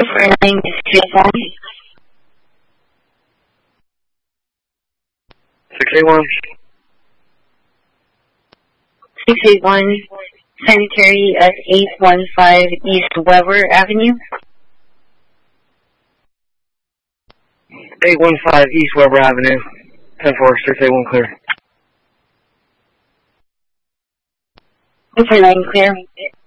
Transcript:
9 is clear. 681. 681, Sanitary at 815 East Weber Avenue. 815 East Weber Avenue. 10-4, 681 clear. 9 clear.